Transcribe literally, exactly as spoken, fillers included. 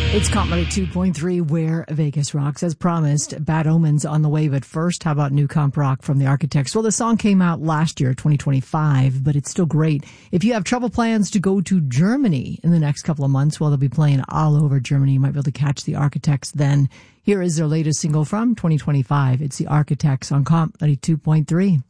It's Comedy two point three, where Vegas rocks. As promised, Bad Omens on the way. But first, how about new comp rock from the Architects? Well, the song came out last year, twenty twenty-five, but it's still great. If you have trouble plans to go to Germany in the next couple of months, well, they'll be playing all over Germany. You might be able to catch the Architects then. Here is their latest single from twenty twenty-five. It's the Architects on Comedy two point three.